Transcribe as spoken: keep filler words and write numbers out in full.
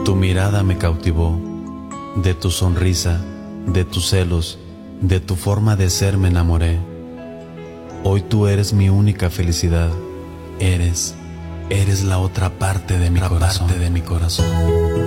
Tu mirada me cautivó, de tu sonrisa, de tus celos, de tu forma de ser me enamoré. Hoy tú eres mi única felicidad, eres, eres la otra parte de mi corazón. Parte de mi corazón.